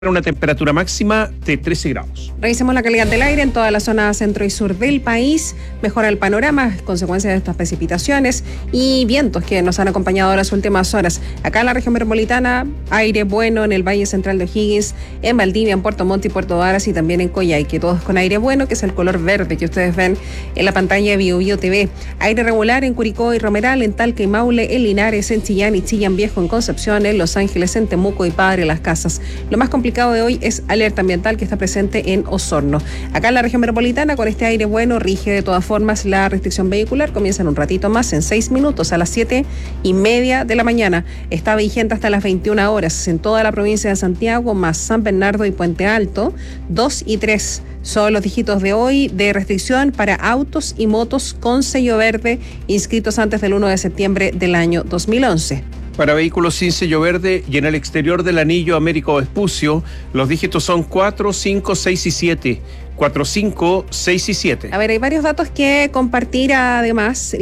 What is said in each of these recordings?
una temperatura máxima de 13 grados. Revisemos la calidad del aire en toda la zona centro y sur del país. Mejora el panorama, consecuencia de estas precipitaciones y vientos que nos han acompañado las últimas horas. Acá en la región metropolitana, aire bueno en el Valle Central de O'Higgins, en Valdivia, en Puerto Montt y Puerto Varas y también en Coyhaique, todos con aire bueno, que es el color verde que ustedes ven en la pantalla de BioBio TV. Aire regular en Curicó y Romeral, en Talca y Maule, en Linares, en Chillán y Chillán Viejo, en Concepción, en Los Ángeles, en Temuco y Padre Las Casas. Lo más complicado de hoy es alerta ambiental que está presente en Osorno. Acá en la región metropolitana, con este aire bueno, rige de todas formas la restricción vehicular. Comienza en un ratito más, en 6 minutos, a las 7:30 de la mañana. Está vigente hasta las 21 horas en toda la provincia de Santiago, más San Bernardo y Puente Alto. 2 y 3 son los dígitos de hoy de restricción para autos y motos con sello verde inscritos antes del 1 de septiembre del año 2011. Para vehículos sin sello verde y en el exterior del anillo Américo Vespucio, los dígitos son 4, 5, 6 y 7. 4, 5, 6 y 7. A ver, hay varios datos que compartir. Además,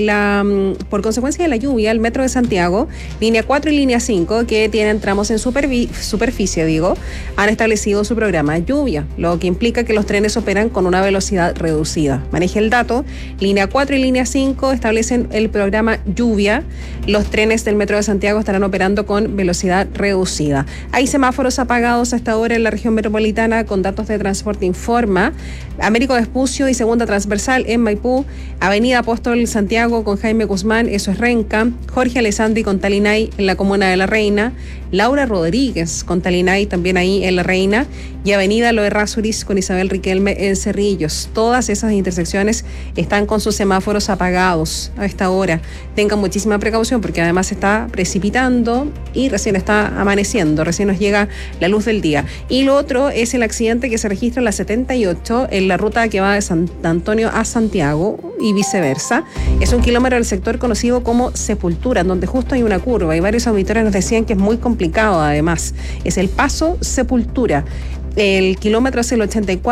por consecuencia de la lluvia, el Metro de Santiago, línea 4 y línea 5, que tienen tramos en superficie, han establecido su programa de lluvia, lo que implica que los trenes operan con una velocidad reducida. Maneje el dato. Línea 4 y línea 5 establecen el programa lluvia. Los trenes del Metro de Santiago estarán operando con velocidad reducida. Hay semáforos apagados hasta ahora en la región metropolitana con datos de Transporte Informa. Américo Vespucio y segunda transversal en Maipú, Avenida Apóstol Santiago con Jaime Guzmán, eso es Renca, Jorge Alessandri con Talinay en la comuna de La Reina, Laura Rodríguez con Talinay también ahí en La Reina y Avenida Loe Rasuris con Isabel Riquelme en Cerrillos. Todas esas intersecciones están con sus semáforos apagados a esta hora. Tengan muchísima precaución porque además está precipitando y recién está amaneciendo, recién nos llega la luz del día. Y lo otro es el accidente que se registra en la 78 en la ruta que va de San Antonio a Santiago y viceversa. Es un kilómetro del sector conocido como Sepultura, donde justo hay una curva y varios auditores nos decían que es muy complicado además. Es el paso Sepultura. El kilómetro es el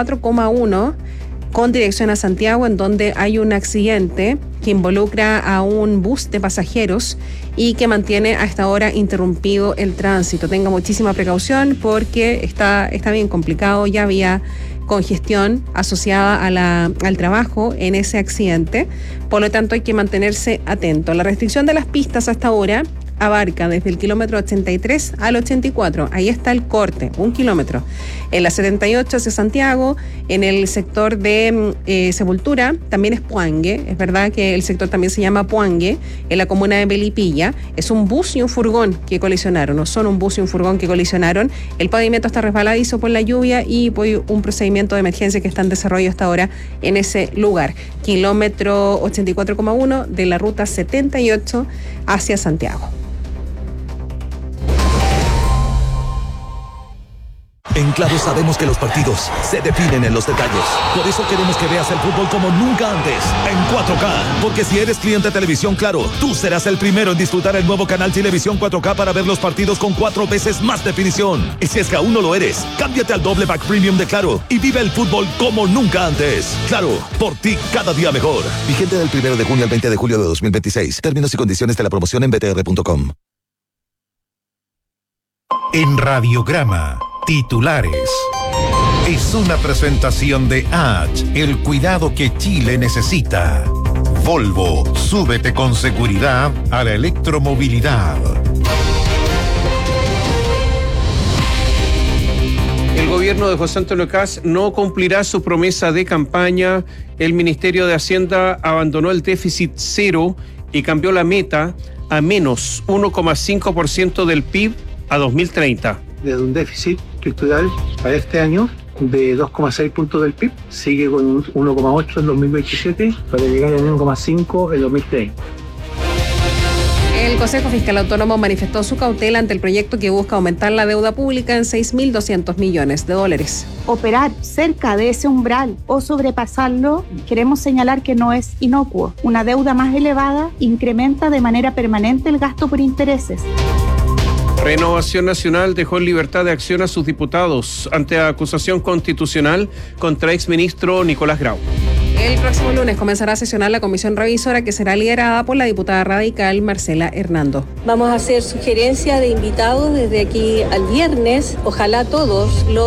84,1 con dirección a Santiago, en donde hay un accidente que involucra a un bus de pasajeros y que mantiene a esta hora interrumpido el tránsito. Tenga muchísima precaución porque está bien complicado. Ya había congestión asociada al trabajo en ese accidente, por lo tanto hay que mantenerse atento. La restricción de las pistas hasta ahora abarca desde el kilómetro 83 al 84, ahí está el corte, 1 kilómetro. En la 78 hacia Santiago, en el sector de Sepultura, también es Puangue, es verdad que el sector también se llama Puangue, en la comuna de Melipilla, es un bus y un furgón que colisionaron, o son un bus y un furgón que colisionaron, el pavimento está resbaladizo por la lluvia y por un procedimiento de emergencia que está en desarrollo hasta ahora en ese lugar. Kilómetro 84,1 de la ruta 78 hacia Santiago. En Claro sabemos que los partidos se definen en los detalles. Por eso queremos que veas el fútbol como nunca antes, en 4K. Porque si eres cliente de Televisión Claro, tú serás el primero en disfrutar el nuevo canal Televisión 4K para ver los partidos con 4 veces más definición. Y si es que aún no lo eres, cámbiate al doble pack premium de Claro y vive el fútbol como nunca antes. Claro, por ti cada día mejor. Vigente del 1 de junio al 20 de julio de 2026. Términos y condiciones de la promoción en btr.com. En Radiograma, titulares. Es una presentación de H, el cuidado que Chile necesita. Volvo, súbete con seguridad a la electromovilidad. El gobierno de José Antonio Kast no cumplirá su promesa de campaña. El Ministerio de Hacienda abandonó el déficit cero y cambió la meta a menos 1,5% del PIB a 2030. Desde un déficit estructural para este año de 2,6 puntos del PIB, sigue con un 1,8 en 2027 para llegar a 1,5 en 2030. El Consejo Fiscal Autónomo manifestó su cautela ante el proyecto que busca aumentar la deuda pública en $6.200 millones. Operar cerca de ese umbral o sobrepasarlo, queremos señalar que no es inocuo. Una deuda más elevada incrementa de manera permanente el gasto por intereses. Renovación Nacional dejó en libertad de acción a sus diputados ante acusación constitucional contra exministro Nicolás Grau. El próximo lunes comenzará a sesionar la comisión revisora que será liderada por la diputada radical Marcela Hernando. Vamos a hacer sugerencias de invitados desde aquí al viernes. Ojalá todos los